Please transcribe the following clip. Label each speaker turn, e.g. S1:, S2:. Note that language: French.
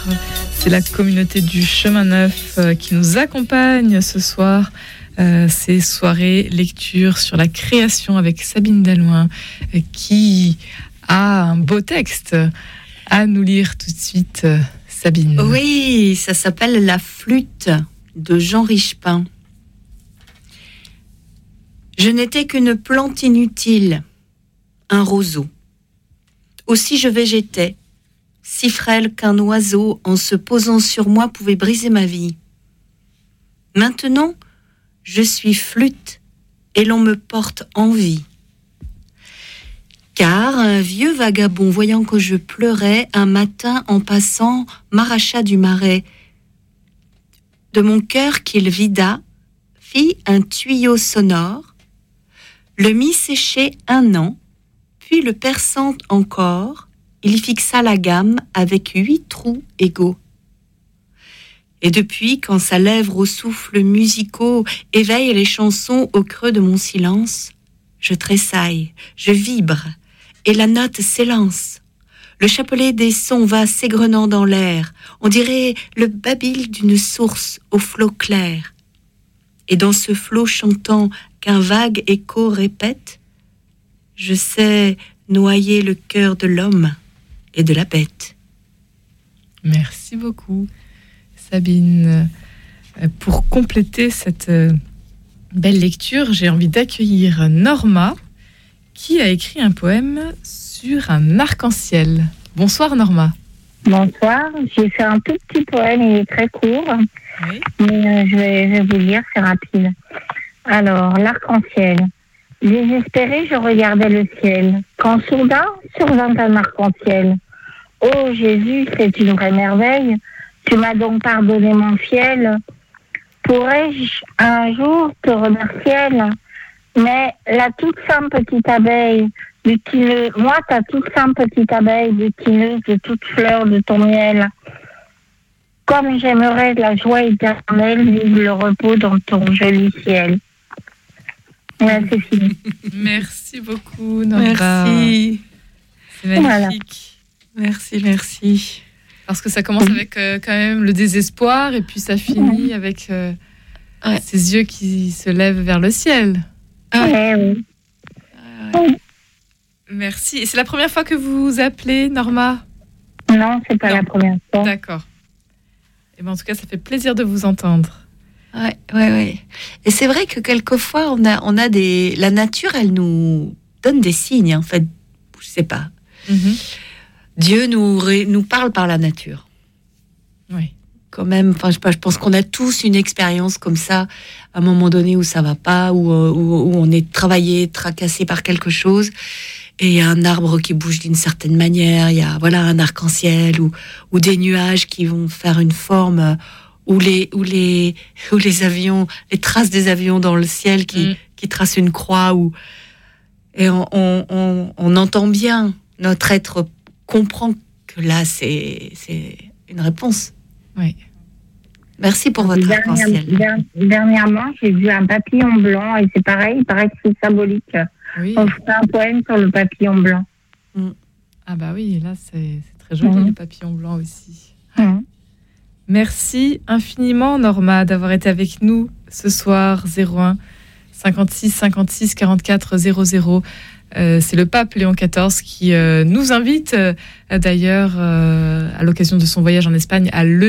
S1: C'est la communauté du Chemin Neuf qui nous accompagne ce soir. C'est soirée lecture sur la création avec Sabine Dallouin qui a un beau texte à nous lire tout de suite. Sabine.
S2: Oui, ça s'appelle La flûte de Jean Richepin. Je n'étais qu'une plante inutile, un roseau. Aussi je végétais, si frêle qu'un oiseau, en se posant sur moi, pouvait briser ma vie. Maintenant, je suis flûte et l'on me porte envie. Car un vieux vagabond, voyant que je pleurais, un matin en passant, m'arracha du marais. De mon cœur qu'il vida, fit un tuyau sonore, le mit sécher 1 an, puis le perçant encore, il y fixa la gamme avec 8 trous égaux. Et depuis, quand sa lèvre aux souffles musicaux éveille les chansons au creux de mon silence, je tressaille, je vibre, et la note s'élance. Le chapelet des sons va s'égrenant dans l'air, on dirait le babil d'une source au flot clair. Et dans ce flot chantant qu'un vague écho répète, je sais noyer le cœur de l'homme et de la bête.
S1: Merci beaucoup, Sabine. Pour compléter cette belle lecture, j'ai envie d'accueillir Norma, qui a écrit un poème sur un arc-en-ciel. Bonsoir Norma.
S3: Bonsoir, j'ai fait un tout petit poème, il est très court,
S1: Oui.
S3: mais je vais vous lire, c'est rapide. Alors, l'arc-en-ciel. Désespéré, je regardais le ciel, quand soudain survint un arc-en-ciel. Oh Jésus, c'est une vraie merveille, tu m'as donc pardonné mon fiel. Pourrais-je un jour te remercier? Mais la toute simple petite abeille, moi ta toute simple petite abeille, butineuse de toutes fleurs de ton miel. Comme j'aimerais la joie éternelle, vive le repos dans ton joli ciel. Ouais, c'est fini.
S1: Merci beaucoup Norma.
S2: Merci.
S1: C'est magnifique.
S3: Voilà.
S2: Merci.
S1: Parce que ça commence avec quand même le désespoir et puis ça finit avec ses yeux qui se lèvent vers le ciel.
S3: Ouais, oui.
S1: Merci. Et c'est la première fois que vous appelez, Norma ?
S3: Non, c'est pas
S1: Non.
S3: la première fois.
S1: D'accord. Et ben en tout cas, ça fait plaisir de vous entendre.
S2: Ouais. Et c'est vrai que quelquefois, on a la nature, elle nous donne des signes, en fait. Je sais pas.
S1: Mm-hmm.
S2: Dieu nous parle par la nature.
S1: Oui.
S2: Quand même, enfin, je sais pas, je pense qu'on a tous une expérience comme ça, à un moment donné où ça va pas, où on est travaillé, tracassé par quelque chose, et il y a un arbre qui bouge d'une certaine manière, il y a un arc-en-ciel ou des nuages qui vont faire une forme, ou les avions, les traces des avions dans le ciel qui tracent une croix, et on entend bien, notre être comprend que là c'est une réponse.
S1: Oui.
S2: Merci pour votre arc-en-ciel.
S3: Dernièrement, j'ai vu un papillon blanc et c'est pareil, il paraît que c'est symbolique.
S1: Oui.
S3: On fait un poème sur le papillon blanc.
S1: Ah bah oui, là c'est très joli le papillon blanc aussi. Merci infiniment Norma d'avoir été avec nous ce soir. 01 56 56 44 00. C'est le pape Léon XIV qui nous invite d'ailleurs à l'occasion de son voyage en Espagne à